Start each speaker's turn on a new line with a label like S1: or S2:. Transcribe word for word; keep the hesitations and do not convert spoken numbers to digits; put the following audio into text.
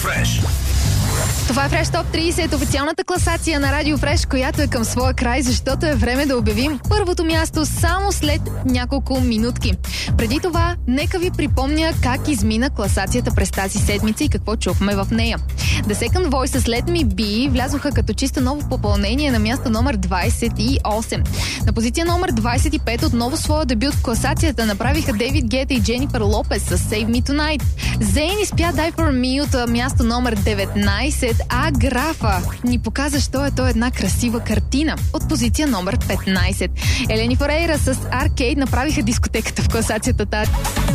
S1: Фреш.
S2: Това е Фреш Топ трийсет, официалната класация на Радио Фреш, която е към своя край, защото е време да обявим първото място само след няколко минутки. Преди това, нека ви припомня как измина класацията през тази седмица и какво чухме в нея. The Second Voice с Let Me Be влязоха като чисто ново попълнение на място номер двайсет и осем. На позиция номер двайсет и пет отново своя дебют в класацията направиха Дейвид Гета и Дженифър Лопес с Save Me Tonight. Зейн изпя Die For Me от място номер деветнайсет, а Графа ни показа, що е то една красива картина от позиция номер петнайсет. Елени Форейра с Arcade направиха дискотеката в класацията тази.